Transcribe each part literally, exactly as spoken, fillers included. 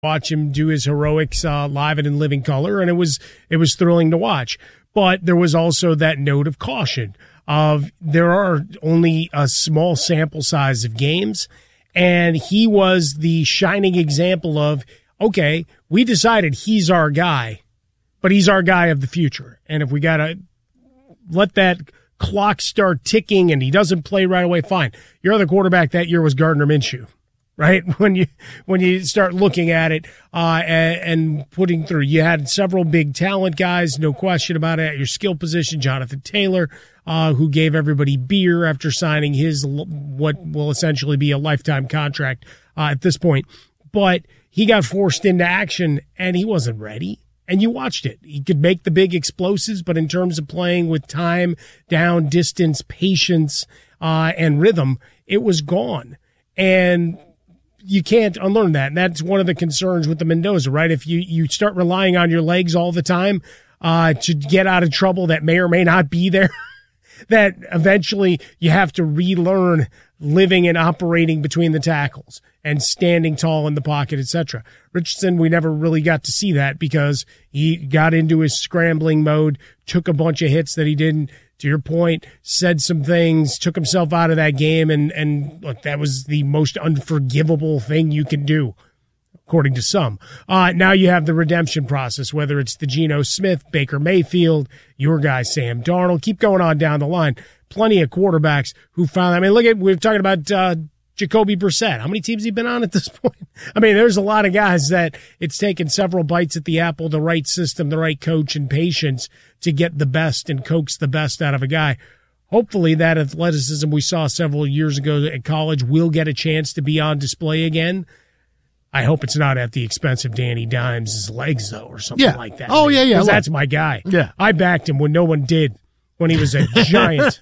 watch him do his heroics uh, live and in living color, and it was it was thrilling to watch. But there was also that note of caution of there are only a small sample size of games, and he was the shining example of, okay, we decided he's our guy, but he's our guy of the future. And if we got to let that clock start ticking and he doesn't play right away, fine. Your other quarterback that year was Gardner Minshew. Right when you when you start looking at it uh, and, and putting through, you had several big talent guys, no question about it. At your skill position, Jonathan Taylor, uh, who gave everybody beer after signing his what will essentially be a lifetime contract uh, at this point. But he got forced into action and he wasn't ready. And you watched it. He could make the big explosives, but in terms of playing with time, down, distance, patience, uh, and rhythm, it was gone. And you can't unlearn that. And that's one of the concerns with the Mendoza, right? If you, you start relying on your legs all the time uh, to get out of trouble that may or may not be there, that eventually you have to relearn living and operating between the tackles and standing tall in the pocket, et cetera. Richardson, we never really got to see that because he got into his scrambling mode, took a bunch of hits that he didn't, to your point, said some things, took himself out of that game, and, and look, that was the most unforgivable thing you can do, according to some. Uh, now you have the redemption process, whether it's the Geno Smith, Baker Mayfield, your guy Sam Darnold, keep going on down the line. Plenty of quarterbacks who found, I mean, look at, we're talking about uh, Jacoby Brissett. How many teams has he been on at this point? I mean, there's a lot of guys that it's taken several bites at the apple, the right system, the right coach, and patience to get the best and coax the best out of a guy. Hopefully that athleticism we saw several years ago at college will get a chance to be on display again. I hope it's not at the expense of Danny Dimes' legs, though, or something yeah. like that. Oh, yeah, yeah. Because that's my guy. Yeah. I backed him when no one did, when he was a giant.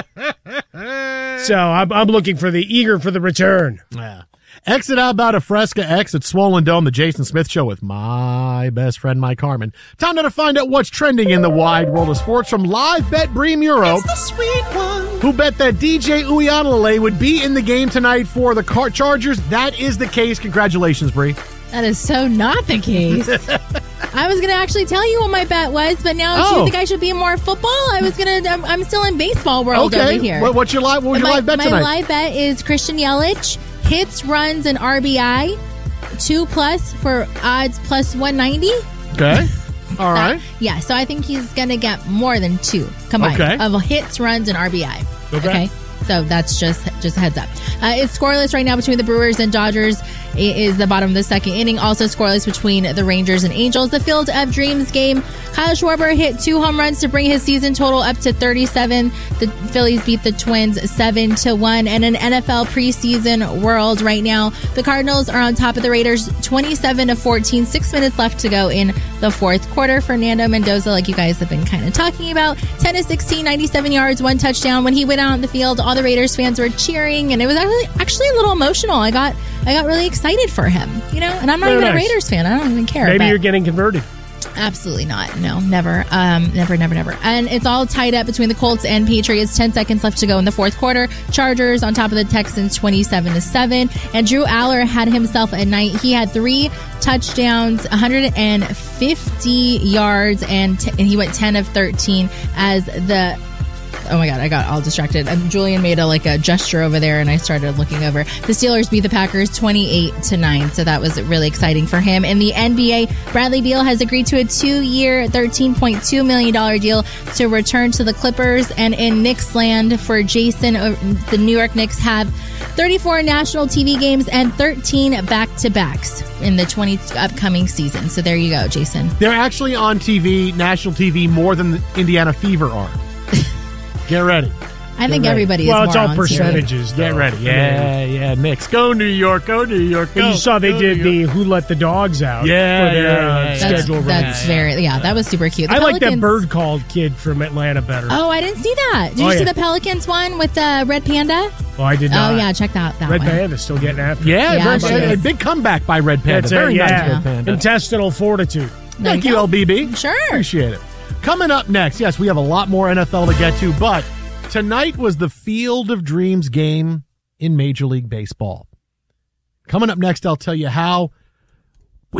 So I'm, I'm looking for the eager for the return. Yeah. Exit out about a Fresca X at Swollen Dome, the Jason Smith Show with my best friend, Mike Harmon. Time now to find out what's trending in the wide world of sports from Live Bet Bree Muro, It's the sweet one. who bet that D J Uiagalelei would be in the game tonight for the Car- Chargers. That is the case. Congratulations, Bree. That is so not the case. I was going to actually tell you what my bet was, but now Oh. do you think I should be in more football? I was going to, I'm, I'm still in baseball world Okay. over here. What, what's your live, what was your my, live bet my tonight? live bet is Christian Yelich, hits, runs, and R B I, two plus for odds plus one ninety. Okay. All right. That- yeah, so I think he's going to get more than two combined Okay. of hits, runs, and R B I. Okay. So that's just just a heads up. Uh, it's scoreless right now between the Brewers and Dodgers. It is the bottom of the second inning. Also scoreless between the Rangers and Angels. The Field of Dreams game. Kyle Schwarber hit two home runs to bring his season total up to thirty-seven. The Phillies beat the Twins seven to one. And in N F L preseason world right now, the Cardinals are on top of the Raiders twenty-seven to fourteen. Six minutes left to go in the fourth quarter. Fernando Mendoza, like you guys have been kind of talking about, ten to sixteen, ninety-seven yards, one touchdown. When he went out on the field, all the Raiders fans were cheering, and it was actually actually a little emotional. I got I got really excited for him, you know. And I'm not Very even nice. a Raiders fan. I don't even care. Maybe but you're getting converted. absolutely not. No, never. Um, never, never, never. And it's all tied up between the Colts and Patriots. Ten seconds left to go in the fourth quarter. Chargers on top of the Texans, twenty-seven to seven. And Drew Aller had himself a night. He had three touchdowns, one hundred fifty yards, and, t- and he went ten of thirteen as the. Oh my God, I got all distracted. Um, Julian made a like a gesture over there, and I started looking over. The Steelers beat the Packers twenty-eight to nine, so that was really exciting for him. In the N B A, Bradley Beal has agreed to a two-year, thirteen point two million dollars deal to return to the Clippers. And in Knicks land for Jason, uh, the New York Knicks have thirty-four national T V games and thirteen back-to-backs in the twenty upcoming season. So there you go, Jason. They're actually on T V, national T V, more than the Indiana Fever are. Get ready. I think ready. everybody Well, is it's more all on T V. percentages. Get though. ready. I mean, Yeah, yeah, Knicks. Go New York. Go New York. But Go. you saw they Go did New the York. Who Let the Dogs Out Yeah, for their yeah, uh, yeah, yeah. That's, schedule that's release. very, yeah, that was super cute. The I like that Pelicans- bird called kid from Atlanta better. Oh, I didn't see that. Did Oh, you see yeah. the Pelicans one with the Red Panda? Oh, I did not. Oh, yeah, check that, that Red one. Panda still getting after it. Yeah, Yeah, Red she Panda. is. A big comeback by Red Panda. That's Very it, nice, yeah. Red Panda. Intestinal fortitude. Thank you, L B B. Sure. Appreciate it. Coming up next, yes, we have a lot more N F L to get to, but tonight was the Field of Dreams game in Major League Baseball. Coming up next, I'll tell you how